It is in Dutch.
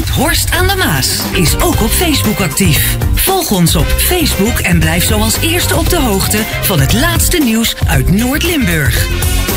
Omroep Horst aan de Maas is ook op Facebook actief. Volg ons op Facebook en blijf zo als eerste op de hoogte van het laatste nieuws uit Noord-Limburg.